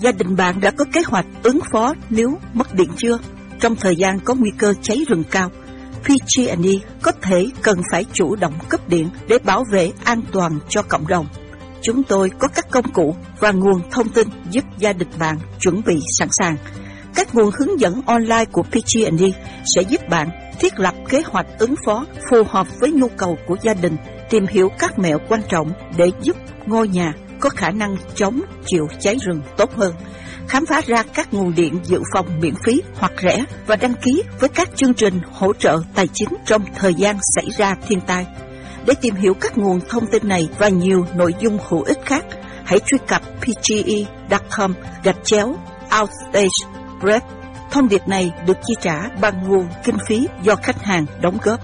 Gia đình bạn đã có kế hoạch ứng phó nếu mất điện chưa? Trong thời gian có nguy cơ cháy rừng cao, PG&E có thể cần phải chủ động cấp điện để bảo vệ an toàn cho cộng đồng. Chúng tôi có các công cụ và nguồn thông tin giúp gia đình bạn chuẩn bị sẵn sàng. Các nguồn hướng dẫn online của PG&E sẽ giúp bạn thiết lập kế hoạch ứng phó phù hợp với nhu cầu của gia đình, tìm hiểu các mẹo quan trọng để giúp ngôi nhà có khả năng chống chịu cháy rừng tốt hơn, khám phá ra các nguồn điện dự phòng miễn phí hoặc rẻ và đăng ký với các chương trình hỗ trợ tài chính trong thời gian xảy ra thiên tai. Để tìm hiểu các nguồn thông tin này và nhiều nội dung hữu ích khác, hãy truy cập pge.com/outage break. Thông điệp này được chi trả bằng nguồn kinh phí do khách hàng đóng góp.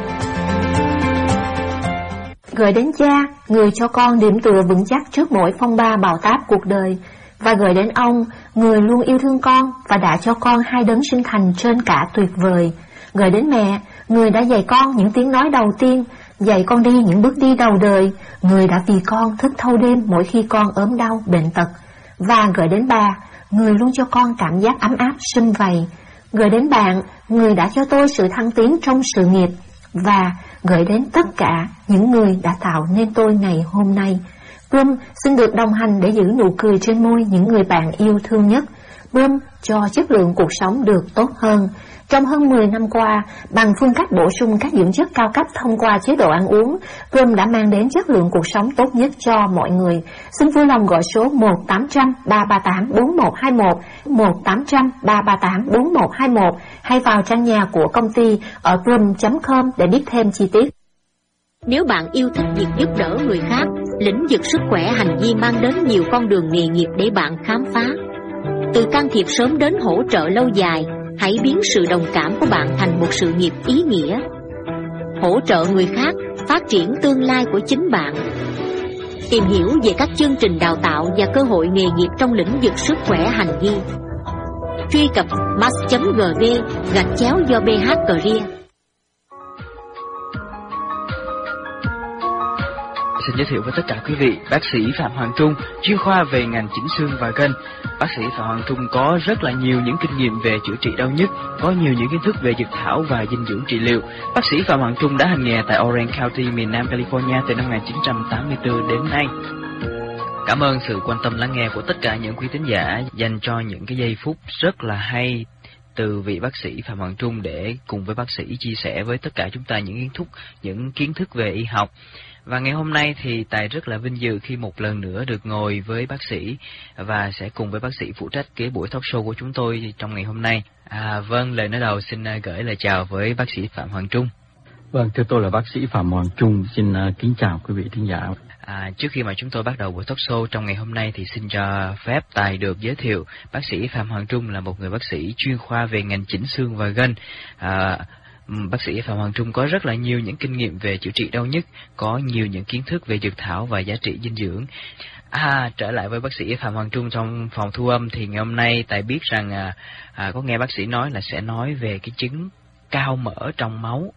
Gửi đến cha, người cho con điểm tựa vững chắc trước mỗi phong ba bão táp cuộc đời, và gửi đến ông, người luôn yêu thương con và đã cho con hai đấng sinh thành trên cả tuyệt vời. Gửi đến mẹ, người đã dạy con những tiếng nói đầu tiên, dạy con đi những bước đi đầu đời, người đã vì con thức thâu đêm mỗi khi con ốm đau, bệnh tật. Và gửi đến bà, người luôn cho con cảm giác ấm áp sum vầy. Gửi đến bạn, người đã cho tôi sự thăng tiến trong sự nghiệp. Và gửi đến tất cả những người đã tạo nên tôi ngày hôm nay. Brum xin được đồng hành để giữ nụ cười trên môi những người bạn yêu thương nhất. Brum cho chất lượng cuộc sống được tốt hơn. Trong hơn 10 năm qua, bằng phương cách bổ sung các dưỡng chất cao cấp thông qua chế độ ăn uống, Brum đã mang đến chất lượng cuộc sống tốt nhất cho mọi người. Xin vui lòng gọi số 1-800-338-4121, 1-800-338-4121 hay vào trang nhà của công ty ở brum.com để biết thêm chi tiết. Nếu bạn yêu thích việc giúp đỡ người khác, lĩnh vực sức khỏe hành vi mang đến nhiều con đường nghề nghiệp để bạn khám phá. Từ can thiệp sớm đến hỗ trợ lâu dài, hãy biến sự đồng cảm của bạn thành một sự nghiệp ý nghĩa. Hỗ trợ người khác, phát triển tương lai của chính bạn. Tìm hiểu về các chương trình đào tạo và cơ hội nghề nghiệp trong lĩnh vực sức khỏe hành vi. Truy cập mass.gv/do BH Career. Xin giới thiệu với tất cả quý vị, bác sĩ Phạm Hoàng Trung, chuyên khoa về ngành chỉnh xương và gân. Bác sĩ Phạm Hoàng Trung có rất là nhiều những kinh nghiệm về chữa trị đau nhức, có nhiều những kiến thức về dược thảo và dinh dưỡng trị liệu. Bác sĩ Phạm Hoàng Trung đã hành nghề tại Orange County, miền Nam California từ năm 1984 đến nay. Cảm ơn sự quan tâm lắng nghe của tất cả những quý thính giả dành cho những cái giây phút rất là hay từ vị bác sĩ Phạm Hoàng Trung để cùng với bác sĩ chia sẻ với tất cả chúng ta những kiến thức về y học. Và ngày hôm nay thì Tài rất là vinh dự khi một lần nữa được ngồi với bác sĩ và sẽ cùng với bác sĩ phụ trách cái buổi talk show của chúng tôi trong ngày hôm nay. Vâng, lời nói đầu xin gửi lời chào với bác sĩ Phạm Hoàng Trung. Vâng, thưa tôi là bác sĩ Phạm Hoàng Trung, xin kính chào quý vị thính giả. Trước khi mà chúng tôi bắt đầu buổi talk show trong ngày hôm nay thì xin cho phép Tài được giới thiệu bác sĩ Phạm Hoàng Trung là một người bác sĩ chuyên khoa về ngành chỉnh xương và gân. Bác sĩ Phạm Hoàng Trung có rất là nhiều những kinh nghiệm về chữa trị đau nhức, có nhiều những kiến thức về dược thảo và giá trị dinh dưỡng. Trở lại với bác sĩ Phạm Hoàng Trung trong phòng thu âm thì ngày hôm nay Tài biết rằng có nghe bác sĩ nói là sẽ nói về cái chứng cao mỡ trong máu.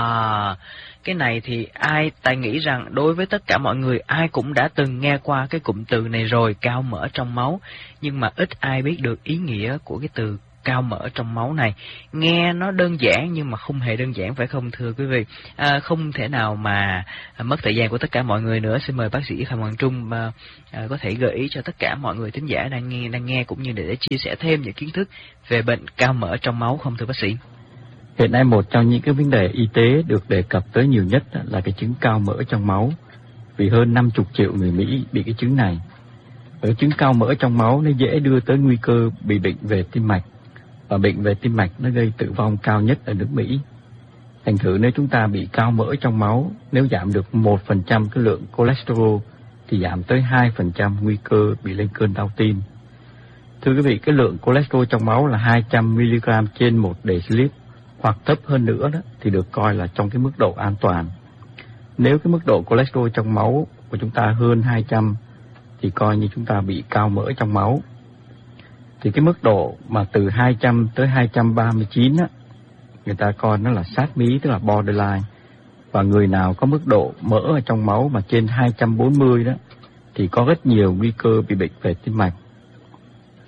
Cái này thì Tài nghĩ rằng đối với tất cả mọi người ai cũng đã từng nghe qua cái cụm từ này rồi, cao mỡ trong máu, nhưng mà ít ai biết được ý nghĩa của cái từ cao mỡ trong máu này. Nghe nó đơn giản nhưng mà không hề đơn giản, phải không thưa quý vị? Không thể nào mà mất thời gian của tất cả mọi người nữa. Xin mời bác sĩ Phạm Hoàng Trung có thể gợi ý cho tất cả mọi người thính giả đang nghe cũng như để chia sẻ thêm những kiến thức về bệnh cao mỡ trong máu không thưa bác sĩ? Hiện nay một trong những cái vấn đề y tế được đề cập tới nhiều nhất là cái chứng cao mỡ trong máu, vì hơn 50 triệu người Mỹ bị cái chứng này. Ở chứng cao mỡ trong máu nó dễ đưa tới nguy cơ bị bệnh về tim mạch, và bệnh về tim mạch nó gây tử vong cao nhất ở nước Mỹ. Thành thử nếu chúng ta bị cao mỡ trong máu, nếu giảm được 1% cái lượng cholesterol thì giảm tới 2% nguy cơ bị lên cơn đau tim. Thưa quý vị, cái lượng cholesterol trong máu là 200mg trên 1 dl hoặc thấp hơn nữa đó, thì được coi là trong cái mức độ an toàn. Nếu cái mức độ cholesterol trong máu của chúng ta hơn 200 thì coi như chúng ta bị cao mỡ trong máu. Thì cái mức độ mà từ 200 tới 239 á, người ta coi nó là sát mí, tức là borderline. Và người nào có mức độ mỡ ở trong máu mà trên 240 đó thì có rất nhiều nguy cơ bị bệnh về tim mạch.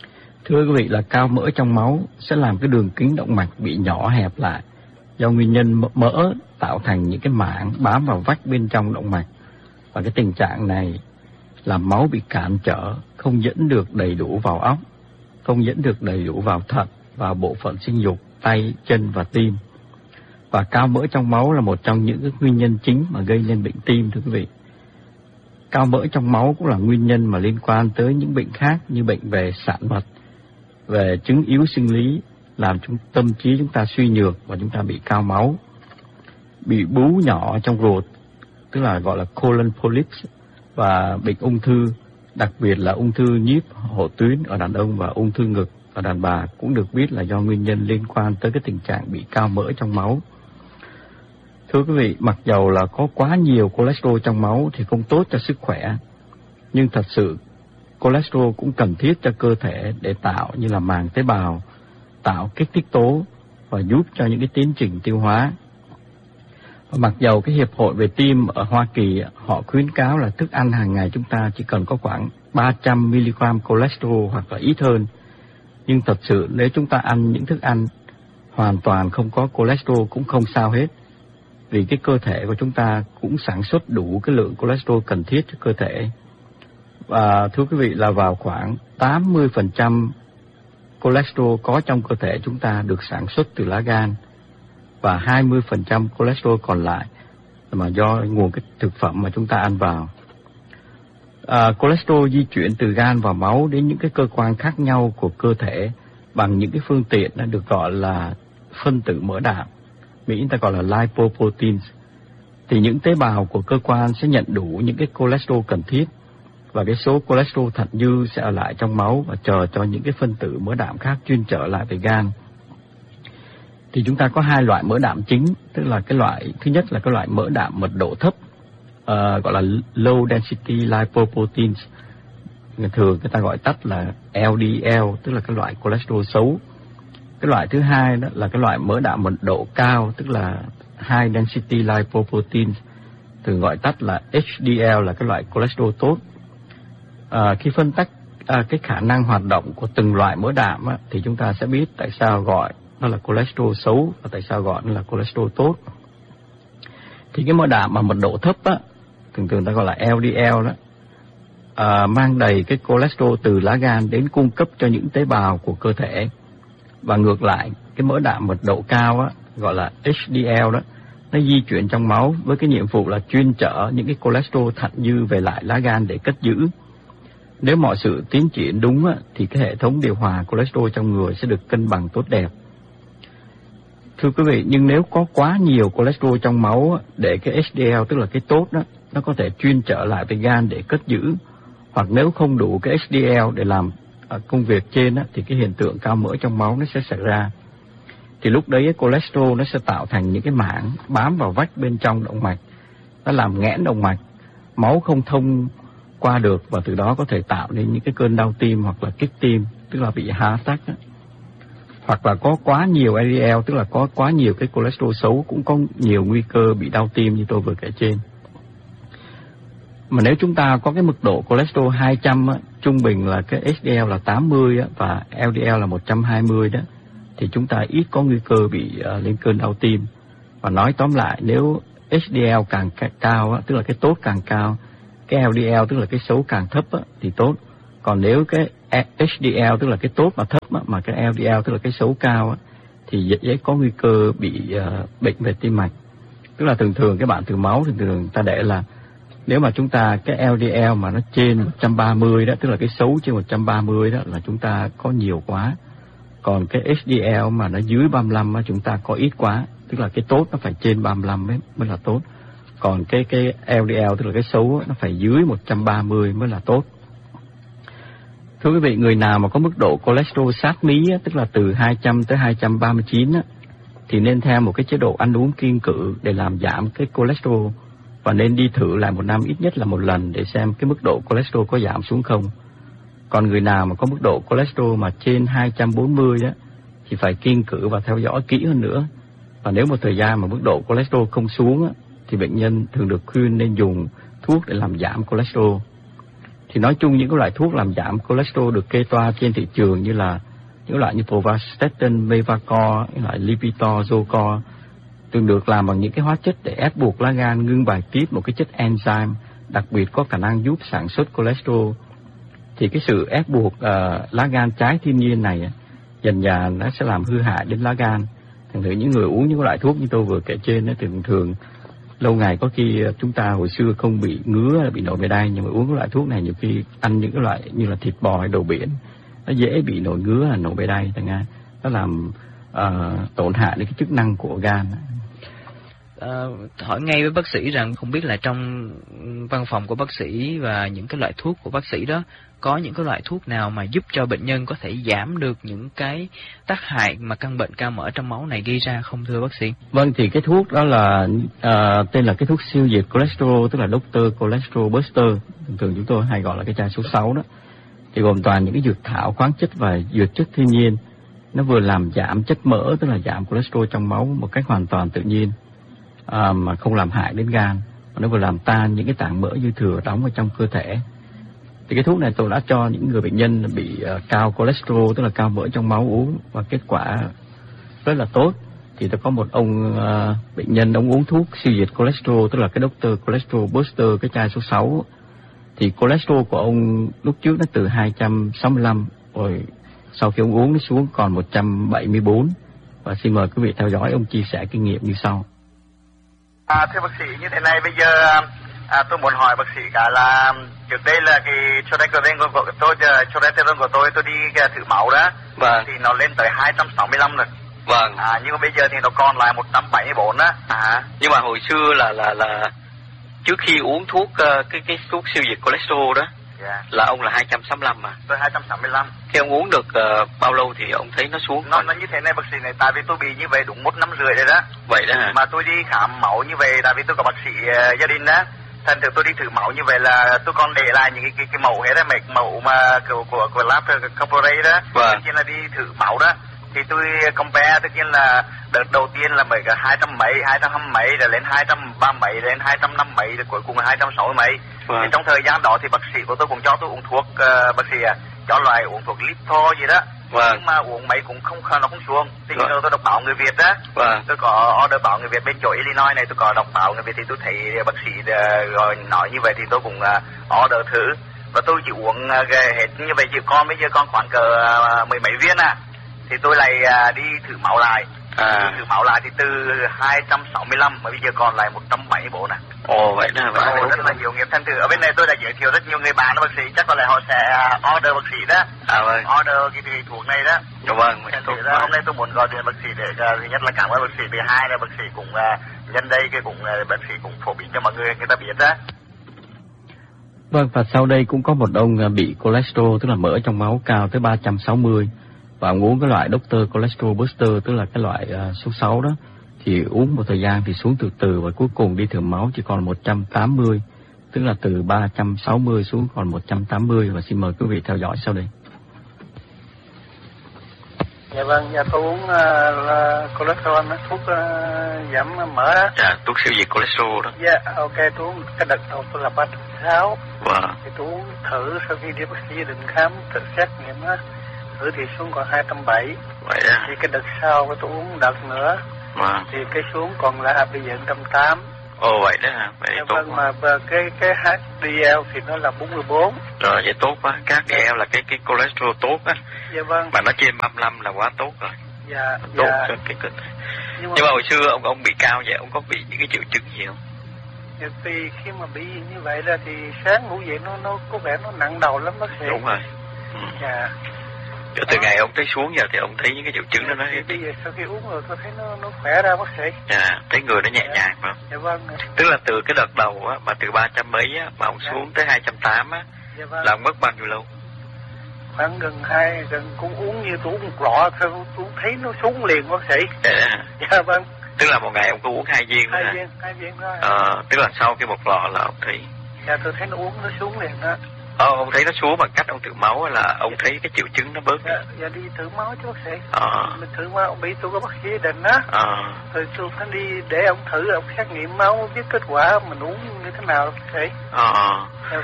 Thưa quý vị, là cao mỡ trong máu sẽ làm cái đường kính động mạch bị nhỏ hẹp lại do nguyên nhân mỡ tạo thành những cái mảng bám vào vách bên trong động mạch. Và cái tình trạng này làm máu bị cản trở, không dẫn được đầy đủ vào óc, không dẫn được đầy đủ vào thận và bộ phận sinh dục, tay, chân và tim. Và cao mỡ trong máu là một trong những cái nguyên nhân chính mà gây nên bệnh tim, thưa quý vị. Cao mỡ trong máu cũng là nguyên nhân mà liên quan tới những bệnh khác như bệnh về sản vật, về chứng yếu sinh lý, làm tâm trí chúng ta suy nhược và chúng ta bị cao máu, bị bú nhỏ trong ruột, tức là gọi là colon polyps, và bệnh ung thư, đặc biệt là ung thư nhíp hổ tuyến ở đàn ông và ung thư ngực ở đàn bà cũng được biết là do nguyên nhân liên quan tới cái tình trạng bị cao mỡ trong máu. Thưa quý vị, mặc dầu là có quá nhiều cholesterol trong máu thì không tốt cho sức khỏe, nhưng thật sự cholesterol cũng cần thiết cho cơ thể để tạo như là màng tế bào, tạo kích thích tố và giúp cho những cái tiến trình tiêu hóa. Và mặc dầu cái Hiệp hội về tim ở Hoa Kỳ họ khuyến cáo là thức ăn hàng ngày chúng ta chỉ cần có khoảng 300 mg cholesterol hoặc là ít hơn, nhưng thật sự nếu chúng ta ăn những thức ăn hoàn toàn không có cholesterol cũng không sao hết, vì cái cơ thể của chúng ta cũng sản xuất đủ cái lượng cholesterol cần thiết cho cơ thể. Và thưa quý vị, là vào khoảng 80% cholesterol có trong cơ thể chúng ta được sản xuất từ lá gan, và 20% cholesterol còn lại mà do nguồn cái thực phẩm mà chúng ta ăn vào. Cholesterol di chuyển từ gan vào máu đến những cái cơ quan khác nhau của cơ thể bằng những cái phương tiện đã được gọi là phân tử mỡ đạm, Mỹ ta gọi là lipoproteins. Thì những tế bào của cơ quan sẽ nhận đủ những cái cholesterol cần thiết, và cái số cholesterol thật dư sẽ ở lại trong máu và chờ cho những cái phân tử mỡ đạm khác chuyên trở lại về gan. Thì chúng ta có hai loại mỡ đạm chính, tức là cái loại thứ nhất là cái loại mỡ đạm mật độ thấp, gọi là low density lipoproteins, thường người ta gọi tắt là LDL, tức là cái loại cholesterol xấu. Cái loại thứ hai đó là cái loại mỡ đạm mật độ cao, tức là high density lipoproteins, thường gọi tắt là HDL, là cái loại cholesterol tốt. Khi phân tách cái khả năng hoạt động của từng loại mỡ đạm á, thì chúng ta sẽ biết tại sao gọi nó là cholesterol xấu và tại sao gọi nó là cholesterol tốt. Thì cái mỡ đạm mà mật độ thấp á, thường ta gọi là LDL đó, mang đầy cái cholesterol từ lá gan đến cung cấp cho những tế bào của cơ thể. Và ngược lại, cái mỡ đạm mật độ cao á, gọi là HDL đó, nó di chuyển trong máu với cái nhiệm vụ là chuyên chở những cái cholesterol thặng dư về lại lá gan để cất giữ. Nếu mọi sự tiến triển đúng á, thì cái hệ thống điều hòa cholesterol trong người sẽ được cân bằng tốt đẹp. Thưa quý vị, nhưng nếu có quá nhiều cholesterol trong máu á, để cái HDL, tức là cái tốt đó, nó có thể chuyên trở lại về gan để cất giữ, hoặc nếu không đủ cái HDL để làm công việc trên á, thì cái hiện tượng cao mỡ trong máu nó sẽ xảy ra. Thì lúc đấy cái cholesterol nó sẽ tạo thành những cái mảng bám vào vách bên trong động mạch, nó làm nghẽn động mạch, máu không thông qua được, và từ đó có thể tạo nên những cái cơn đau tim hoặc là kích tim, tức là bị heart attack á. Hoặc là có quá nhiều LDL, tức là có quá nhiều cái cholesterol xấu cũng có nhiều nguy cơ bị đau tim như tôi vừa kể trên. Mà nếu chúng ta có cái mức độ cholesterol 200 á, trung bình là cái HDL là 80 á, và LDL là 120 đó, thì chúng ta ít có nguy cơ bị lên cơn đau tim. Và nói tóm lại, nếu HDL càng cao á, tức là cái tốt càng cao, cái LDL tức là cái xấu càng thấp á, thì tốt. Còn nếu cái HDL tức là cái tốt mà thấp á, mà cái LDL tức là cái xấu cao á, thì dễ có nguy cơ bị bệnh về tim mạch. Tức là thường cái bạn thử máu thường ta để là nếu mà chúng ta cái LDL mà nó trên 130 đó, tức là cái xấu trên 130 đó là chúng ta có nhiều quá. Còn cái HDL mà nó dưới 35 á, chúng ta có ít quá, tức là cái tốt nó phải trên 35 mới là tốt. Còn cái LDL tức là cái xấu á, nó phải dưới 130 mới là tốt. Thưa quý vị, người nào mà có mức độ cholesterol sát mí á, tức là từ 200 tới 239 á, thì nên theo một cái chế độ ăn uống kiêng cữ để làm giảm cái cholesterol, và nên đi thử lại một năm ít nhất là một lần để xem cái mức độ cholesterol có giảm xuống không. Còn người nào mà có mức độ cholesterol mà trên 240 á, thì phải kiêng cữ và theo dõi kỹ hơn nữa. Và nếu một thời gian mà mức độ cholesterol không xuống á, thì bệnh nhân thường được khuyên nên dùng thuốc để làm giảm cholesterol. Thì nói chung những cái loại thuốc làm giảm cholesterol được kê toa trên thị trường như là những loại như Pravastatin, Mevacor, những loại Lipitor, Zocor thường được làm bằng những cái hóa chất để ép buộc lá gan ngưng bài tiết một cái chất enzyme đặc biệt có khả năng giúp sản xuất cholesterol. Thì cái sự ép buộc lá gan trái thiên nhiên này dần dà nó sẽ làm hư hại đến lá gan. Thành thử những người uống những loại thuốc như tôi vừa kể trên thì thường lâu ngày có khi chúng ta hồi xưa không bị ngứa, bị nổi mề đay, nhưng mà uống cái loại thuốc này nhiều khi ăn những cái loại như là thịt bò hay đồ biển nó dễ bị nổi ngứa, là nổi mề đay, nó làm tổn hại đến cái chức năng của gan. Hỏi ngay với bác sĩ rằng không biết là trong văn phòng của bác sĩ và những cái loại thuốc của bác sĩ đó có những cái loại thuốc nào mà giúp cho bệnh nhân có thể giảm được những cái tác hại mà căn bệnh cao mỡ trong máu này gây ra không thưa bác sĩ? Vâng, thì cái thuốc đó là tên là cái thuốc siêu diệt cholesterol, tức là Dr. Cholesterol Buster, thường chúng tôi hay gọi là cái chai số 6 đó. Thì gồm toàn những cái dược thảo, khoáng chất và dược chất thiên nhiên. Nó vừa làm giảm chất mỡ, tức là giảm cholesterol trong máu một cách hoàn toàn tự nhiên, mà không làm hại đến gan. Nó vừa làm tan những cái tảng mỡ dư thừa đóng ở trong cơ thể. Thì cái thuốc này tôi đã cho những người bệnh nhân bị cao cholesterol, tức là cao mỡ trong máu uống, và kết quả rất là tốt. Thì tôi có một ông bệnh nhân, ông uống thuốc siêu diệt cholesterol, tức là cái Dr. Cholesterol Buster, cái chai số 6. Thì cholesterol của ông lúc trước nó từ 265, rồi sau khi ông uống nó xuống còn 174. Và xin mời quý vị theo dõi ông chia sẻ kinh nghiệm như sau. Thưa bác sĩ, như thế này bây giờ tôi muốn hỏi bác sĩ cả là trước đây là cái cholesterol của tôi đi thử máu đó. Vâng. Thì nó lên tới 265 rồi. Vâng. Nhưng mà bây giờ thì nó còn lại 174 đó. Nhưng mà hồi xưa là trước khi uống thuốc cái thuốc siêu diệt cholesterol đó, là ông là 265 mà. Tôi 265. Khi ông uống được bao lâu thì ông thấy nó xuống? Nó như thế này bác sĩ này, tại vì tôi bị như vậy đúng 1 năm rưỡi rồi đó. Vậy đó hả? Mà tôi đi khám máu như vậy tại vì tôi có bác sĩ gia đình đó. Thành thử tôi đi thử máu như vậy là tôi còn để lại những cái mẫu hết á, mấy mẫu mà của lab corporate đó. Vâng. Tất nhiên là đi thử máu đó. Thì tôi compare, tất nhiên là đợt đầu tiên là mấy cái 200 mấy, 220 mấy, rồi lên 230 mấy, lên 250 mấy, rồi cuối cùng là 260 mấy. Vâng. Thì trong thời gian đó thì bác sĩ của tôi cũng cho tôi uống thuốc, bác sĩ cho loại uống thuốc Lipto gì đó. Vâng. Nhưng mà uống mấy cũng nó không xuống. Thì giờ tôi đọc báo Người Việt đó. Vâng. Tôi có order báo Người Việt bên chỗ Illinois này, tôi có đọc báo Người Việt thì tôi thấy bác sĩ rồi nói như vậy thì tôi cũng order thử. Và tôi chỉ uống hết như vậy, chỉ còn bây giờ còn khoảng cỡ 10 mấy viên thì tôi lại đi thử máu lại. Thử máu lại thì từ 265 mà bây giờ còn lại 174 nè. Ồ vậy đó. Rất là nhiều nghiệp. Thành thử ở bên này tôi đã giới thiệu rất nhiều người bạn đó bác sĩ, chắc có lẽ họ sẽ order bác sĩ đó. Vâng. Order cái thuốc này đó. Vâng. Hôm nay tôi muốn gọi điện bác sĩ để thứ nhất là cảm ơn bác sĩ, thứ hai là bác sĩ cũng nhân đây cái cũng bác sĩ cũng phổ biến cho mọi người ta biết đó. Vâng, và sau đây cũng có một ông bị cholesterol, tức là mỡ trong máu cao tới 360. Và ông uống cái loại Dr. Cholesterol Buster, tức là cái loại số 6 đó. Thì uống một thời gian thì xuống từ từ, và cuối cùng đi thử máu chỉ còn 180. Tức là từ 360 xuống còn 180. Và xin mời quý vị theo dõi sau đây. Dạ vâng, tôi uống cholesterol, thuốc giảm mỡ đó. Dạ, thuốc siêu diệt cholesterol đó. Dạ, ok, tôi uống cái đợt đầu tôi là 306. Vâng. Thì tôi uống thử sau khi đi bác sĩ gia đình khám, tự xét nghiệm á, thử thì xuống còn 270. Vậy đó. Thì cái đợt sau tôi uống đợt nữa. Vâng. Thì cái xuống còn là bây giờ 180. Ồ vậy đó hả? Vậy dạ, tốt vâng, quá. mà cái HDL thì nó là 44. Rồi vậy tốt quá. Cái HDL là cái cholesterol tốt á. Dạ vâng. Mà nó trên 35 là quá tốt rồi. Dạ. Tốt dạ. cho cái kinh. Nhưng mà hồi xưa ông bị cao vậy, ông có bị những cái triệu chứng gì không? Dạ, vì khi mà bị như vậy là thì sáng ngủ dậy nó có vẻ nó nặng đầu lắm bác sĩ. Đúng rồi. Dạ. Rồi từ ngày ông thấy xuống giờ thì ông thấy những cái triệu chứng đó nó bây giờ sau khi uống rồi tôi thấy nó khỏe ra bác sĩ. Dạ, thấy người nó nhẹ nhàng phải không? Dạ vâng. Tức là từ cái đợt đầu á, mà từ 300 mấy á, mà ông xuống tới 280 á, dạ vâng. là ông mất bao nhiêu lâu? Khoảng gần cũng uống như tôi uống một lọ thôi, tôi thấy nó xuống liền bác sĩ. Dạ vâng. Tức là một ngày ông có uống 2 viên đó hả? 2 viên thôi. Tức là sau khi một lọ là ông thấy. Dạ tôi thấy nó uống nó xuống liền đó. Ông thấy nó xuống bằng cách ông thử máu là ông thấy cái triệu chứng nó bớt đi. Dạ đi thử máu chứ bác sĩ. Mình thử máu, ông bị tôi có bác sĩ gia đình á. Rồi tôi phải đi để ông thử, ông xét nghiệm máu biết kết quả mình uống như thế nào bác sĩ. Dạ vâng.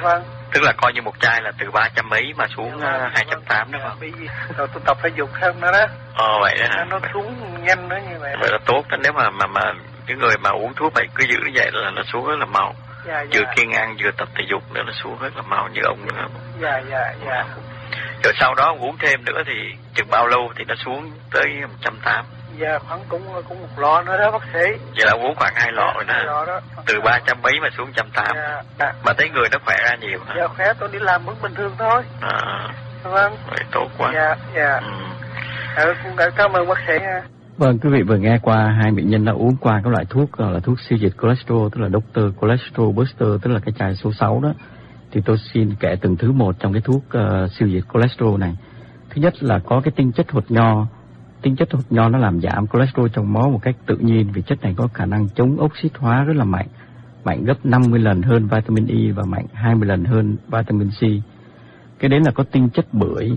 Tức là coi như một chai là từ 300 mấy mà xuống 280 đúng không? Rồi tôi tập thể dục thêm nữa đó. Vậy đó hả? Nó xuống nhanh nữa như vậy. Vậy là tốt đó, nếu mà những người mà uống thuốc vậy cứ giữ như vậy là nó xuống rất là mau. Vừa kiêng ăn vừa tập thể dục nữa nó xuống rất là mau như ông nữa. Dạ. Rồi sau đó uống thêm nữa thì chừng bao lâu thì nó xuống tới 180? Dạ khoảng cũng một lọ nữa đó bác sĩ. Vậy là uống khoảng 2 lọ rồi đó. Từ 300 mấy mà xuống 180. Dạ. Mà thấy người nó khỏe ra nhiều hả? Dạ khỏe, tôi đi làm vẫn bình thường thôi. Vâng. Vậy tốt quá. Dạ. Cũng cảm ơn bác sĩ. Vâng, quý vị vừa nghe qua hai bệnh nhân đã uống qua các loại thuốc gọi là thuốc siêu diệt cholesterol, tức là Dr. Cholesterol Booster, tức là cái chai số 6 đó. Thì tôi xin kể từng thứ một trong cái thuốc siêu diệt cholesterol này. Thứ nhất là có cái tinh chất hột nho. Tinh chất hột nho nó làm giảm cholesterol trong máu một cách tự nhiên, vì chất này có khả năng chống oxit hóa rất là mạnh, mạnh gấp 50 lần hơn vitamin E và mạnh 20 lần hơn vitamin C. Cái đấy là có tinh chất bưởi.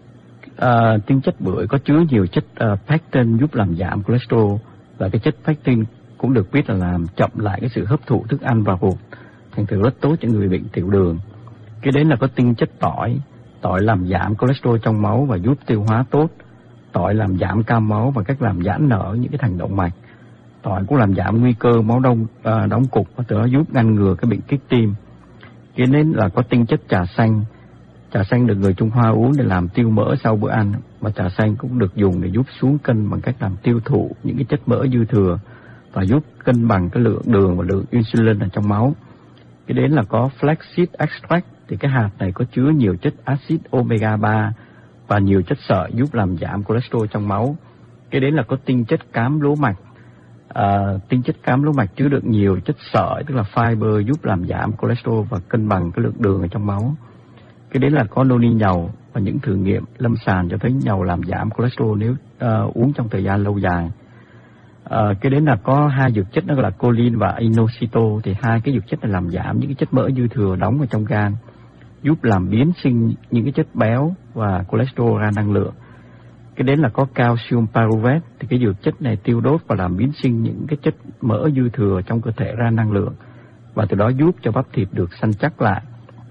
Tinh chất bưởi có chứa nhiều chất pectin giúp làm giảm cholesterol, và cái chất pectin cũng được biết là làm chậm lại cái sự hấp thụ thức ăn vào ruột, thành thử rất tốt cho người bệnh tiểu đường. Cái đấy là có tinh chất tỏi. Tỏi làm giảm cholesterol trong máu và giúp tiêu hóa tốt. Tỏi làm giảm cao máu và cách làm giãn nở những cái thành động mạch. Tỏi cũng làm giảm nguy cơ máu đông đóng cục và từ đó giúp ngăn ngừa cái bệnh kích tim. Cái đến là có tinh chất trà xanh. Trà xanh được người Trung Hoa uống để làm tiêu mỡ sau bữa ăn, và trà xanh cũng được dùng để giúp xuống cân bằng cách làm tiêu thụ những cái chất mỡ dư thừa và giúp cân bằng cái lượng đường và lượng insulin ở trong máu. Cái đến là có flaxseed extract, thì cái hạt này có chứa nhiều chất axit omega 3 và nhiều chất sợi giúp làm giảm cholesterol trong máu. Cái đến là có tinh chất cám lúa mạch. Tinh chất cám lúa mạch chứa được nhiều chất sợi, tức là fiber, giúp làm giảm cholesterol và cân bằng cái lượng đường ở trong máu. Cái đến là có noni nhàu, và những thử nghiệm lâm sàng cho thấy nhàu làm giảm cholesterol nếu uống trong thời gian lâu dài. Cái đến là có hai dược chất, đó là choline và inositol, thì hai cái dược chất này làm giảm những cái chất mỡ dư thừa đóng ở trong gan, giúp làm biến sinh những cái chất béo và cholesterol ra năng lượng. Cái đến là có calcium pyruvate, thì cái dược chất này tiêu đốt và làm biến sinh những cái chất mỡ dư thừa trong cơ thể ra năng lượng, và từ đó giúp cho bắp thịt được săn chắc lại.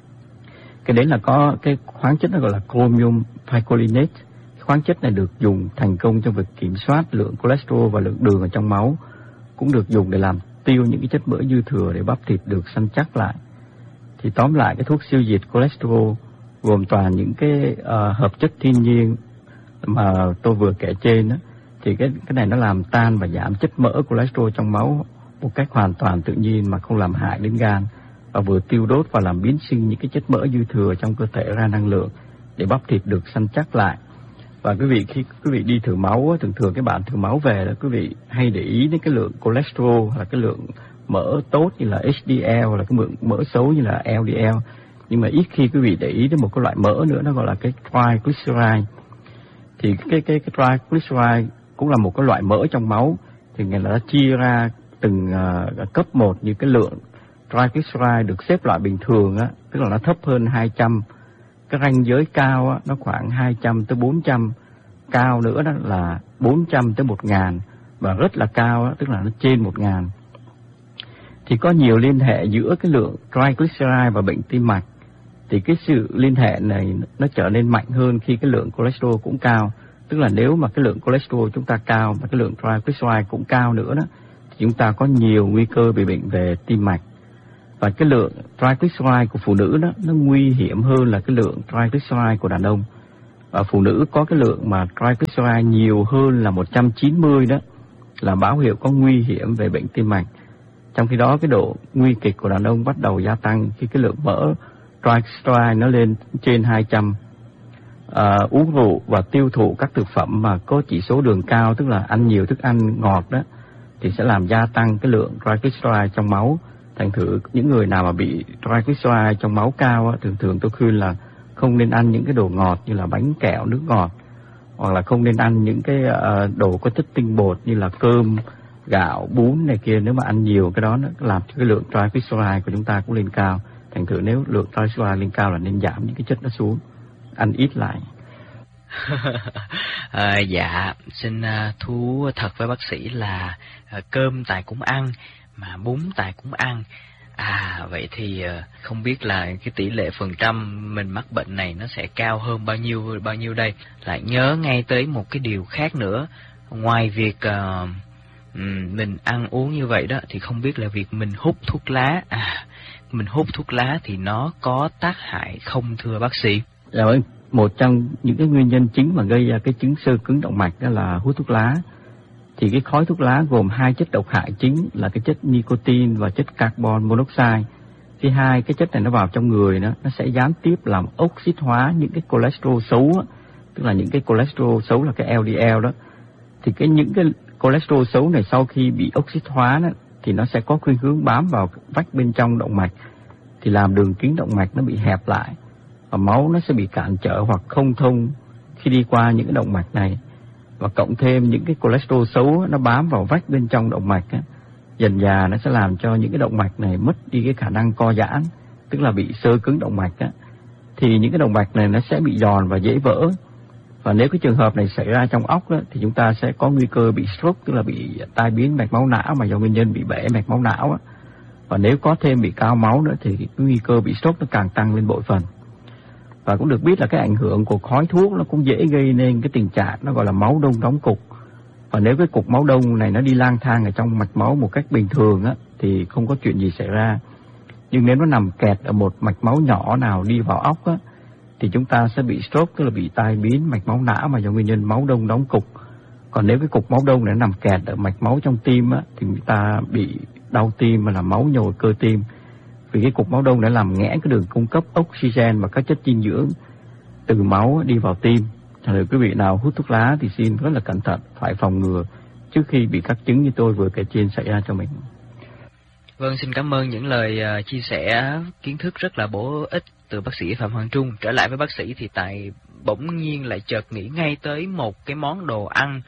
Cái đấy là có cái khoáng chất nó gọi là chromium picolinate. Khoáng chất này được dùng thành công trong việc kiểm soát lượng cholesterol và lượng đường ở trong máu, cũng được dùng để làm tiêu những cái chất mỡ dư thừa để bắp thịt được săn chắc lại. Thì tóm lại, cái thuốc siêu diệt cholesterol gồm toàn những cái hợp chất thiên nhiên mà tôi vừa kể trên đó, thì cái này nó làm tan và giảm chất mỡ cholesterol trong máu một cách hoàn toàn tự nhiên mà không làm hại đến gan, và vừa tiêu đốt và làm biến sinh những cái chất mỡ dư thừa trong cơ thể ra năng lượng để bắp thịt được săn chắc lại. Và quý vị, khi quý vị đi thử máu, thường cái bạn thử máu về là quý vị hay để ý đến cái lượng cholesterol, là cái lượng mỡ tốt như là HDL, là cái lượng mỡ xấu như là LDL. Nhưng mà ít khi quý vị để ý đến một cái loại mỡ nữa, nó gọi là cái triglyceride. Thì cái triglyceride cũng là một cái loại mỡ trong máu, thì người ta chia ra từng cấp một, như cái lượng triglyceride được xếp loại bình thường á, tức là nó thấp hơn 200. Cái ranh giới cao á, nó khoảng 200 tới 400. Cao nữa đó là 400 tới 1000, và rất là cao á, tức là nó trên 1000. Thì có nhiều liên hệ giữa cái lượng triglyceride và bệnh tim mạch. Thì cái sự liên hệ này nó trở nên mạnh hơn khi cái lượng cholesterol cũng cao. Tức là nếu mà cái lượng cholesterol chúng ta cao mà cái lượng triglyceride cũng cao nữa đó, thì chúng ta có nhiều nguy cơ bị bệnh về tim mạch. Và cái lượng triglyceride của phụ nữ đó, nó nguy hiểm hơn là cái lượng triglyceride của đàn ông. Và phụ nữ có cái lượng mà triglyceride nhiều hơn là 190 đó, là báo hiệu có nguy hiểm về bệnh tim mạch. Trong khi đó cái độ nguy kịch của đàn ông bắt đầu gia tăng khi cái lượng mỡ triglyceride nó lên trên 200. Uống rượu và tiêu thụ các thực phẩm mà có chỉ số đường cao, tức là ăn nhiều thức ăn ngọt đó, thì sẽ làm gia tăng cái lượng triglyceride trong máu. Thành thử những người nào mà bị triglyceride trong máu cao á, thường tôi khuyên là không nên ăn những cái đồ ngọt như là bánh kẹo, nước ngọt, hoặc là không nên ăn những cái đồ có chất tinh bột như là cơm, gạo, bún này kia. Nếu mà ăn nhiều cái đó nó làm cho cái lượng triglyceride của chúng ta cũng lên cao. Thành thử nếu lượng triglyceride lên cao là nên giảm những cái chất nó xuống, ăn ít lại. Dạ, xin thú thật với bác sĩ là cơm Tài cũng ăn, mà bún Tài cũng ăn, Vậy thì không biết là cái tỷ lệ phần trăm mình mắc bệnh này nó sẽ cao hơn bao nhiêu đây? Lại nhớ ngay tới một cái điều khác nữa, ngoài việc mình ăn uống như vậy đó, thì không biết là việc mình hút thuốc lá, mình hút thuốc lá thì nó có tác hại không thưa bác sĩ? Dạ vâng, một trong những cái nguyên nhân chính mà gây ra cái chứng xơ cứng động mạch đó là hút thuốc lá. Thì cái khói thuốc lá gồm 2 chất độc hại chính là cái chất nicotine và chất carbon monoxide. Khi hai cái chất này nó vào trong người nó sẽ gián tiếp làm oxit hóa những cái cholesterol xấu đó, tức là những cái cholesterol xấu là cái LDL đó. Thì những cái cholesterol xấu này sau khi bị oxit hóa đó, thì nó sẽ có khuynh hướng bám vào vách bên trong động mạch, thì làm đường kính động mạch nó bị hẹp lại và máu nó sẽ bị cản trở hoặc không thông khi đi qua những cái động mạch này. Và cộng thêm những cái cholesterol xấu nó bám vào vách bên trong động mạch á, dần dà nó sẽ làm cho những cái động mạch này mất đi cái khả năng co giãn, tức là bị xơ cứng động mạch á. Thì những cái động mạch này nó sẽ bị giòn và dễ vỡ. Và nếu cái trường hợp này xảy ra trong óc đó, thì chúng ta sẽ có nguy cơ bị stroke, tức là bị tai biến mạch máu não mà do nguyên nhân bị bể mạch máu não á. Và nếu có thêm bị cao máu nữa thì cái nguy cơ bị stroke nó càng tăng lên bội phần. Và cũng được biết là cái ảnh hưởng của khói thuốc nó cũng dễ gây nên cái tình trạng nó gọi là máu đông đóng cục. Và nếu cái cục máu đông này nó đi lang thang ở trong mạch máu một cách bình thường á, thì không có chuyện gì xảy ra. Nhưng nếu nó nằm kẹt ở một mạch máu nhỏ nào đi vào óc á, thì chúng ta sẽ bị stroke, tức là bị tai biến mạch máu não mà do nguyên nhân máu đông đóng cục. Còn nếu cái cục máu đông này nằm kẹt ở mạch máu trong tim á, thì người ta bị đau tim mà là máu nhồi cơ tim. Vì cái cục máu đông đã làm nghẽn cái đường cung cấp oxygen và các chất dinh dưỡng từ máu đi vào tim. Cho nên quý vị nào hút thuốc lá thì xin rất là cẩn thận, phải phòng ngừa trước khi bị các chứng như tôi vừa kể trên xảy ra cho mình. Vâng, xin cảm ơn những lời chia sẻ kiến thức rất là bổ ích từ bác sĩ Phạm Hoàng Trung. Trở lại với bác sĩ thì Tài bỗng nhiên lại chợt nghĩ ngay tới một cái món đồ ăn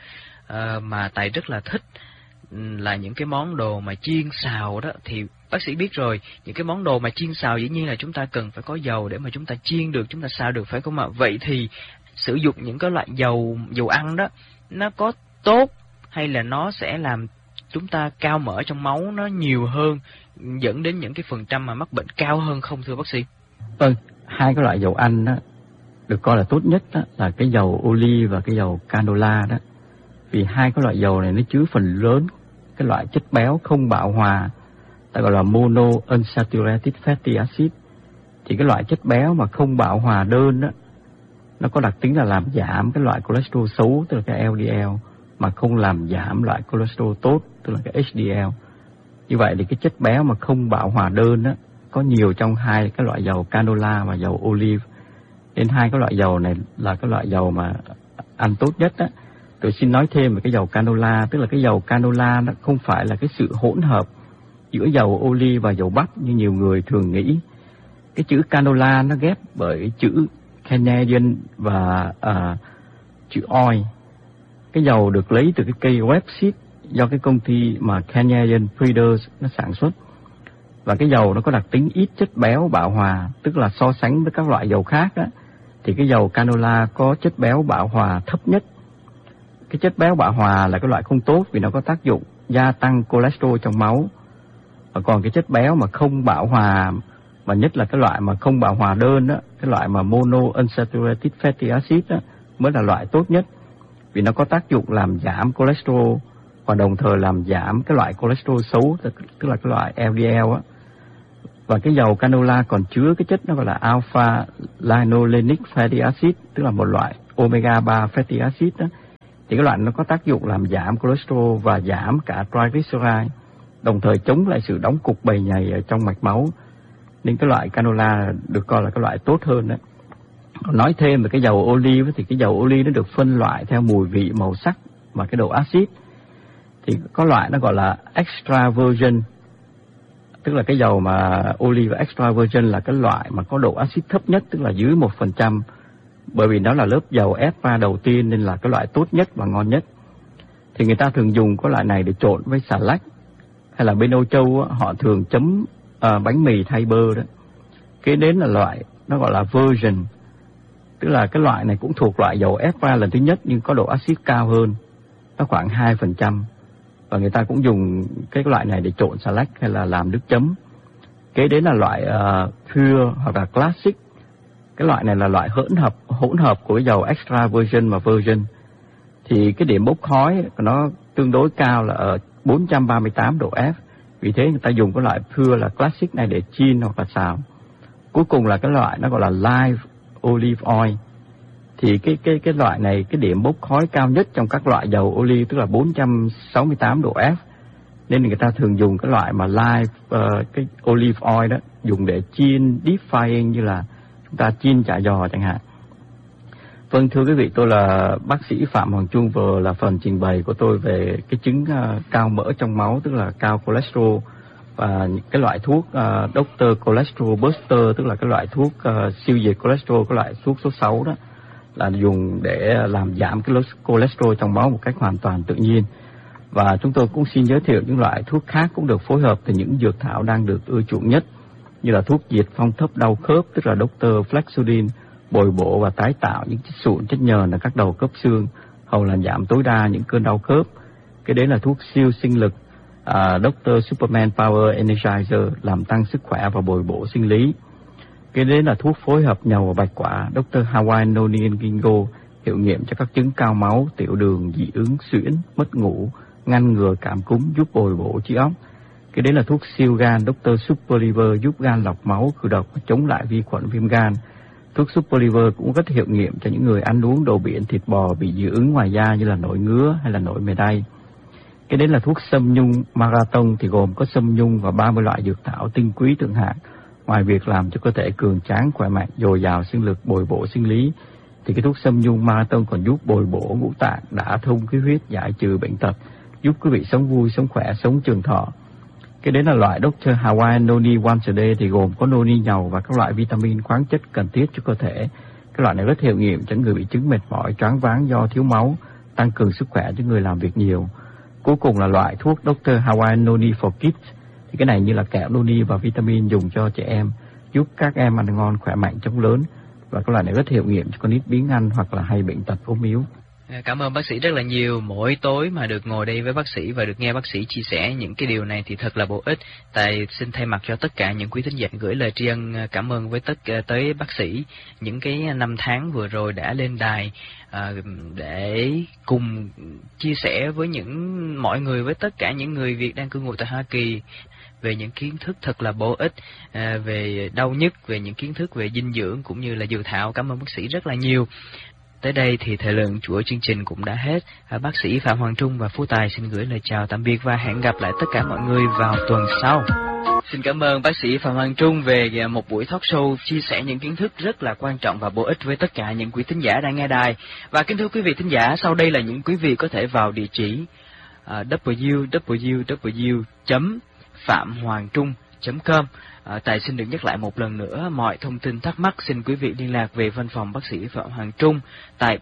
mà Tài rất là thích, là những cái món đồ mà chiên xào đó. Thì bác sĩ biết rồi, những cái món đồ mà chiên xào dĩ nhiên là chúng ta cần phải có dầu để mà chúng ta chiên được, chúng ta xào được, phải không ạ? Vậy thì sử dụng những cái loại dầu ăn đó, nó có tốt hay là nó sẽ làm chúng ta cao mỡ trong máu nó nhiều hơn, dẫn đến những cái phần trăm mà mắc bệnh cao hơn không thưa bác sĩ? Vâng, hai cái loại dầu ăn đó được coi là tốt nhất đó, là cái dầu ô liu và cái dầu canola đó. Vì hai cái loại dầu này nó chứa phần lớn cái loại chất béo không bão hòa, ta gọi là monounsaturated fatty acid. Thì cái loại chất béo mà không bão hòa đơn đó, nó có đặc tính là làm giảm cái loại cholesterol xấu, tức là cái LDL, mà không làm giảm loại cholesterol tốt, tức là cái HDL. Như vậy thì cái chất béo mà không bão hòa đơn đó, có nhiều trong hai cái loại dầu canola và dầu olive. Nên hai cái loại dầu này là cái loại dầu mà ăn tốt nhất đó. Tôi xin nói thêm về cái dầu canola, tức là cái dầu canola nó không phải là cái sự hỗn hợp giữa dầu olive và dầu bắp như nhiều người thường nghĩ. Cái chữ canola nó ghép bởi chữ Canadian và chữ oil. Cái dầu được lấy từ cái cây rapeseed do cái công ty mà Canadian Breeders nó sản xuất. Và cái dầu nó có đặc tính ít chất béo bão hòa, tức là so sánh với các loại dầu khác á, thì cái dầu canola có chất béo bão hòa thấp nhất. Cái chất béo bão hòa là cái loại không tốt vì nó có tác dụng gia tăng cholesterol trong máu. Và còn cái chất béo mà không bão hòa, mà nhất là cái loại mà không bão hòa đơn đó, cái loại mà monounsaturated fatty acid đó, mới là loại tốt nhất. Vì nó có tác dụng làm giảm cholesterol và đồng thời làm giảm cái loại cholesterol xấu, tức là cái loại LDL á. Và cái dầu canola còn chứa cái chất nó gọi là alpha linolenic fatty acid, tức là một loại omega 3 fatty acid đó. Thì cái loại nó có tác dụng làm giảm cholesterol và giảm cả triglyceride, đồng thời chống lại sự đóng cục bầy nhầy ở trong mạch máu. Nên cái loại canola được coi là cái loại tốt hơn đó. Nói thêm về cái dầu olive thì cái dầu olive nó được phân loại theo mùi vị, màu sắc và cái độ axit. Thì có loại nó gọi là extra virgin, tức là cái dầu mà olive extra virgin là cái loại mà có độ axit thấp nhất, tức là dưới 1%. Bởi vì nó là lớp dầu ép ra đầu tiên nên là cái loại tốt nhất và ngon nhất. Thì người ta thường dùng cái loại này để trộn với xà lách, hay là bên Âu Châu họ thường chấm bánh mì thay bơ đó. Kế đến là loại nó gọi là virgin, tức là cái loại này cũng thuộc loại dầu ép ra lần thứ nhất nhưng có độ axit cao hơn, nó khoảng 2%. Và người ta cũng dùng cái loại này để trộn xà lách hay là làm nước chấm. kế đến là loại Pure hoặc là Classic. Cái loại này là loại hỗn hợp của dầu Extra Virgin và Virgin. Thì cái điểm bốc khói nó tương đối cao là ở 438 độ F. Vì thế người ta dùng cái loại Pure là Classic này để chiên hoặc là xào. Cuối cùng là cái loại nó gọi là Live Olive Oil. Thì cái loại này, cái điểm bốc khói cao nhất trong các loại dầu olive tức là 468 độ F. Nên người ta thường dùng cái loại mà live cái olive oil đó, dùng để chiên deep frying, như là chúng ta chiên chả giò chẳng hạn. Vâng, thưa quý vị, tôi là bác sĩ Phạm Hoàng Trung, vừa là phần trình bày của tôi về cái chứng cao mỡ trong máu, tức là cao cholesterol, và cái loại thuốc Dr. Cholesterol Buster, tức là cái loại thuốc siêu diệt cholesterol, cái loại thuốc số 6 đó, là dùng để làm giảm cái cholesterol trong máu một cách hoàn toàn tự nhiên. Và chúng tôi cũng xin giới thiệu những loại thuốc khác cũng được phối hợp từ những dược thảo đang được ưa chuộng nhất, như là thuốc diệt phong thấp đau khớp, tức là Dr. Flexudin, bồi bổ và tái tạo những chất sụn chất nhờn ở các đầu khớp xương, hầu là giảm tối đa những cơn đau khớp. Cái đấy là thuốc siêu sinh lực Dr. Superman Power Energizer, làm tăng sức khỏe và bồi bổ sinh lý. Cái đấy là thuốc phối hợp nhầu và bạch quả Dr. Hawaiian Noni Gingo, hiệu nghiệm cho các chứng cao máu, tiểu đường, dị ứng, suyễn, mất ngủ, ngăn ngừa cảm cúm, giúp bồi bổ trí óc. Cái đấy là thuốc siêu gan Dr. Super Liver, giúp gan lọc máu, khử độc và chống lại vi khuẩn viêm gan. Thuốc Super Liver cũng rất hiệu nghiệm cho những người ăn uống đồ biển, thịt bò bị dị ứng ngoài da như là nổi ngứa hay là nổi mề đay. Cái đấy là thuốc sâm nhung Marathon, thì gồm có sâm nhung và 30 loại dược thảo tinh quý thượng hạng. Ngoài việc làm cho cơ thể cường tráng, khỏe mạnh, dồi dào sinh lực, bồi bổ sinh lý, thì cái thuốc sâm nhung Marathon còn giúp bồi bổ ngũ tạng, đả thông khí huyết, giải trừ bệnh tật, giúp quý vị sống vui, sống khỏe, sống trường thọ. Cái đấy là loại Dr. Hawaiian Noni Once a Day, thì gồm có noni nhầu và các loại vitamin, khoáng chất cần thiết cho cơ thể. Cái loại này rất hiệu nghiệm cho người bị chứng mệt mỏi, choáng váng do thiếu máu, tăng cường sức khỏe cho người làm việc nhiều. Cuối cùng là loại thuốc Dr. Hawaiian Noni for Kids, thì cái này như là kẹo noni và vitamin dùng cho trẻ em, giúp các em ăn ngon, khỏe mạnh, chống lớn. Và cái loại này rất hiệu nghiệm cho con nít biếng ăn hoặc là hay bệnh tật ốm yếu. Cảm ơn bác sĩ rất là nhiều. Mỗi tối mà được ngồi đây với bác sĩ và được nghe bác sĩ chia sẻ những cái điều này thì thật là bổ ích. Tại xin thay mặt cho tất cả những quý thính giả gửi lời tri ân cảm ơn với tới bác sĩ những cái năm tháng vừa rồi đã lên đài để cùng chia sẻ với mọi người, với tất cả những người Việt đang cư ngụ tại Hoa Kỳ, về những kiến thức thật là bổ ích về đau nhức, về những kiến thức về dinh dưỡng cũng như là dược thảo. Cảm ơn bác sĩ rất là nhiều. Tới đây thì thời lượng của chương trình cũng đã hết. Bác sĩ Phạm Hoàng Trung và Phú Tài xin gửi lời chào tạm biệt và hẹn gặp lại tất cả mọi người vào tuần sau. Xin cảm ơn bác sĩ Phạm Hoàng Trung về một buổi talk show chia sẻ những kiến thức rất là quan trọng và bổ ích với tất cả những quý thính giả đang nghe đài. Và kính thưa quý vị thính giả, sau đây là những quý vị có thể vào địa chỉ www.phạm-hoàng-trung.com. Tài xin được nhắc lại một lần nữa, mọi thông tin thắc mắc xin quý vị liên lạc về văn phòng bác sĩ Phạm Hoàng Trung tại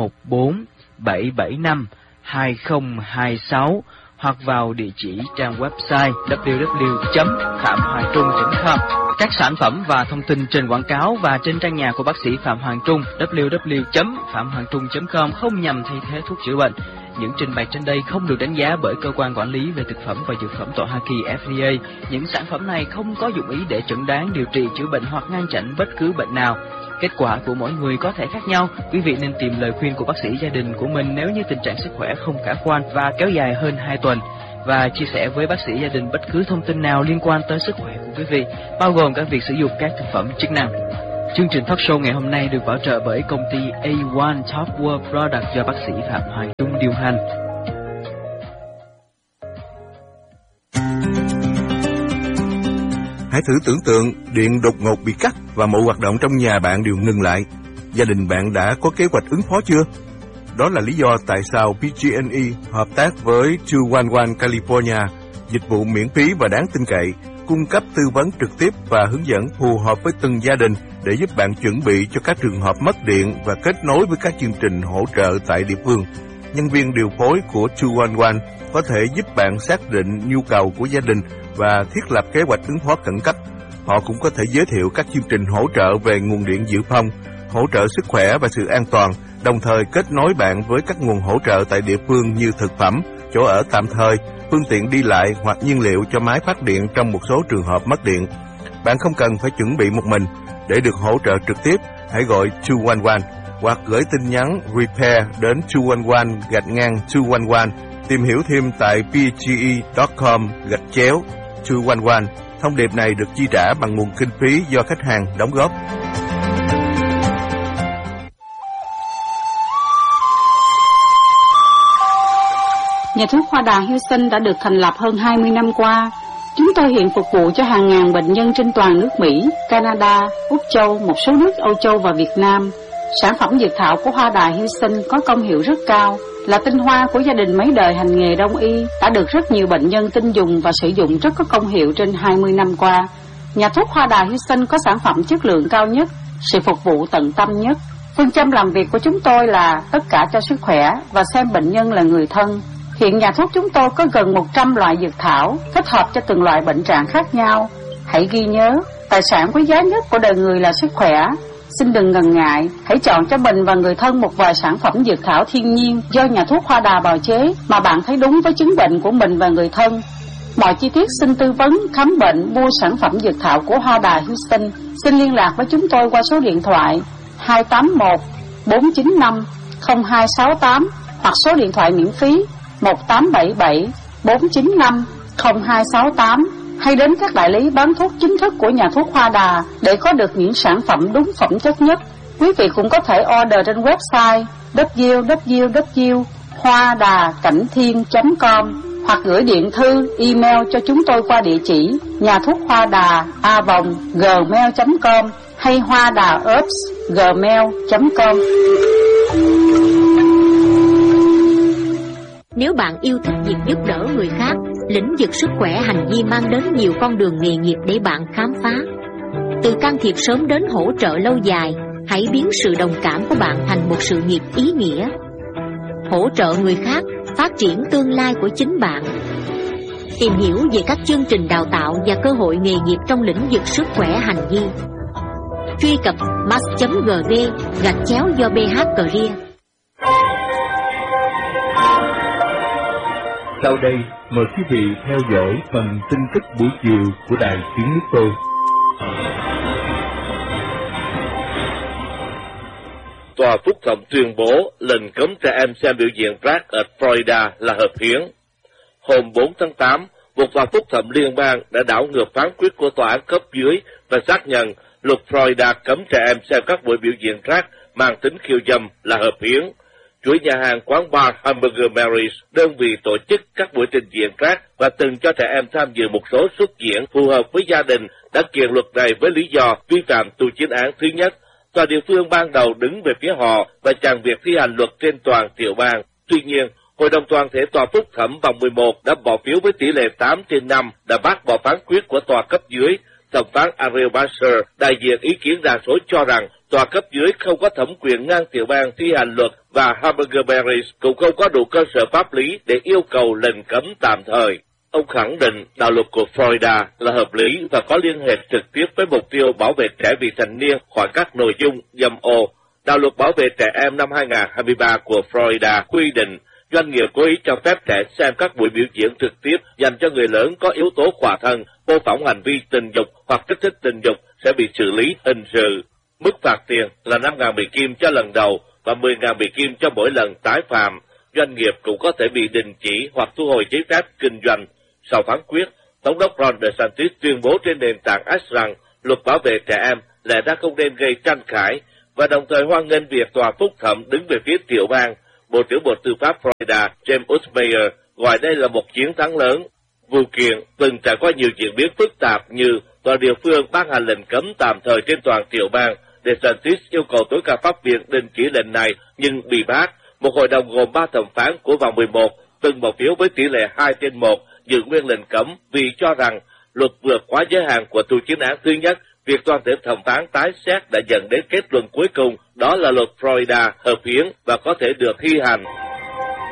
714-775-2026 hoặc vào địa chỉ trang website www.phạm-hoàng-trung.com. Các sản phẩm và thông tin trên quảng cáo và trên trang nhà của bác sĩ Phạm Hoàng Trung www.phạm-hoàng-trung.com không nhằm thay thế thuốc chữa bệnh. Những trình bày trên đây không được đánh giá bởi cơ quan quản lý về thực phẩm và dược phẩm tại Hoa Kỳ FDA. Những sản phẩm này không có dụng ý để chẩn đoán, điều trị, chữa bệnh hoặc ngăn chặn bất cứ bệnh nào. Kết quả của mỗi người có thể khác nhau. Quý vị nên tìm lời khuyên của bác sĩ gia đình của mình nếu như tình trạng sức khỏe không khả quan và kéo dài hơn 2 tuần. Và chia sẻ với bác sĩ gia đình bất cứ thông tin nào liên quan tới sức khỏe của quý vị, bao gồm cả việc sử dụng các thực phẩm chức năng. Chương trình talk show ngày hôm nay được bảo trợ bởi công ty A1 Top World Product do bác sĩ Phạm Hoàng Trung điều hành. Hãy thử tưởng tượng điện đột ngột bị cắt và mọi hoạt động trong nhà bạn đều ngừng lại. Gia đình bạn đã có kế hoạch ứng phó chưa? Đó là lý do tại sao PG&E hợp tác với 211 California, dịch vụ miễn phí và đáng tin cậy, cung cấp tư vấn trực tiếp và hướng dẫn phù hợp với từng gia đình để giúp bạn chuẩn bị cho các trường hợp mất điện và kết nối với các chương trình hỗ trợ tại địa phương. Nhân viên điều phối của 211 có thể giúp bạn xác định nhu cầu của gia đình và thiết lập kế hoạch ứng phó khẩn cấp. Họ cũng có thể giới thiệu các chương trình hỗ trợ về nguồn điện dự phòng, hỗ trợ sức khỏe và sự an toàn, đồng thời kết nối bạn với các nguồn hỗ trợ tại địa phương như thực phẩm, chỗ ở tạm thời, phương tiện đi lại hoặc nhiên liệu cho máy phát điện trong một số trường hợp mất điện. Bạn không cần phải chuẩn bị một mình. Để được hỗ trợ trực tiếp, hãy gọi 211 hoặc gửi tin nhắn repair đến 211-211. Tìm hiểu thêm tại pge.com/211. Thông điệp này được chi trả bằng nguồn kinh phí do khách hàng đóng góp. Nhà thuốc Hoa Đà Houston đã được thành lập hơn 20 năm qua. Chúng tôi hiện phục vụ cho hàng ngàn bệnh nhân trên toàn nước Mỹ, Canada, Úc Châu, một số nước Âu Châu và Việt Nam. Sản phẩm dược thảo của Hoa Đà Houston có công hiệu rất cao, là tinh hoa của gia đình mấy đời hành nghề đông y, đã được rất nhiều bệnh nhân tin dùng và sử dụng rất có công hiệu trên 20 năm qua. Nhà thuốc Hoa Đà Houston có sản phẩm chất lượng cao nhất, sự phục vụ tận tâm nhất. Phương châm làm việc của chúng tôi là tất cả cho sức khỏe và xem bệnh nhân là người thân. Hiện nhà thuốc chúng tôi có gần 100 loại dược thảo, thích hợp cho từng loại bệnh trạng khác nhau. Hãy ghi nhớ, tài sản quý giá nhất của đời người là sức khỏe. Xin đừng ngần ngại, hãy chọn cho mình và người thân một vài sản phẩm dược thảo thiên nhiên do nhà thuốc Hoa Đà bào chế mà bạn thấy đúng với chứng bệnh của mình và người thân. Mọi chi tiết xin tư vấn, khám bệnh, mua sản phẩm dược thảo của Hoa Đà Houston. Xin liên lạc với chúng tôi qua số điện thoại 281 495 0268 hoặc số điện thoại miễn phí 1877 495 0268, hay đến các đại lý bán thuốc chính thức của nhà thuốc Hoa Đà để có được những sản phẩm đúng phẩm chất nhất. Quý vị cũng có thể order trên website www.hoadacảnhthiên.com hoặc gửi điện thư, email cho chúng tôi qua địa chỉ nhà thuốc Hoa Đà @gmail.com hay hoadaherbs@gmail.com. Nếu bạn yêu thích việc giúp đỡ người khác, lĩnh vực sức khỏe hành vi mang đến nhiều con đường nghề nghiệp để bạn khám phá. Từ can thiệp sớm đến hỗ trợ lâu dài, hãy biến sự đồng cảm của bạn thành một sự nghiệp ý nghĩa. Hỗ trợ người khác, phát triển tương lai của chính bạn. Tìm hiểu về các chương trình đào tạo và cơ hội nghề nghiệp trong lĩnh vực sức khỏe hành vi. Truy cập mass.gv/do BH Career. Sau đây, mời quý vị theo dõi phần tin tức buổi chiều của Đài Tiếng Nước Tôi. Tòa phúc thẩm tuyên bố lệnh cấm trẻ em xem biểu diễn drag ở Florida là hợp hiến. Hôm 4 tháng 8, một tòa phúc thẩm liên bang đã đảo ngược phán quyết của tòa án cấp dưới và xác nhận luật Florida cấm trẻ em xem các buổi biểu diễn drag mang tính khiêu dâm là hợp hiến. Chuỗi nhà hàng quán bar Hamburger Mary's, đơn vị tổ chức các buổi trình diễn drag và từng cho trẻ em tham dự một số xuất diễn phù hợp với gia đình, đã kiện luật này với lý do vi phạm tù chính án thứ nhất. Tòa địa phương ban đầu đứng về phía họ và chặn việc thi hành luật trên toàn tiểu bang. Tuy nhiên, Hội đồng toàn thể tòa phúc thẩm vòng 11 đã bỏ phiếu với tỷ lệ 8/5 đã bác bỏ phán quyết của tòa cấp dưới. Thẩm phán Ariel Basser, đại diện ý kiến đa số, cho rằng tòa cấp dưới không có thẩm quyền ngang tiểu bang thi hành luật và Hamburger Mary's cũng không có đủ cơ sở pháp lý để yêu cầu lệnh cấm tạm thời. Ông khẳng định đạo luật của Florida là hợp lý và có liên hệ trực tiếp với mục tiêu bảo vệ trẻ vị thành niên khỏi các nội dung dâm ô. Đạo luật bảo vệ trẻ em năm 2023 của Florida quy định doanh nghiệp cố ý cho phép trẻ xem các buổi biểu diễn trực tiếp dành cho người lớn có yếu tố khỏa thân, mô phỏng hành vi tình dục hoặc kích thích tình dục sẽ bị xử lý hình sự. Mức phạt tiền là 5.000 Mỹ Kim cho lần đầu và 10.000 Mỹ Kim cho mỗi lần tái phạm. Doanh nghiệp cũng có thể bị đình chỉ hoặc thu hồi giấy phép kinh doanh. Sau phán quyết, Thống đốc Ron DeSantis tuyên bố trên nền tảng X rằng luật bảo vệ trẻ em lẽ ra không nên gây tranh cãi và đồng thời hoan nghênh việc tòa phúc thẩm đứng về phía tiểu bang. Bộ trưởng Bộ Tư pháp Florida James Usmeyer gọi đây là một chiến thắng lớn. Vụ kiện từng trải qua nhiều diễn biến phức tạp như tòa địa phương ban hành lệnh cấm tạm thời trên toàn tiểu bang. DeSantis yêu cầu tối cao pháp viện đình chỉ lệnh này nhưng bị bác. Một hội đồng gồm 3 thẩm phán của vòng 11 từng bỏ phiếu với tỷ lệ 2/1 giữ nguyên lệnh cấm vì cho rằng luật vượt quá giới hạn của tù chính án thứ nhất. Việc toàn thể thẩm phán tái xét đã dẫn đến kết luận cuối cùng, đó là luật Florida hợp hiến và có thể được thi hành.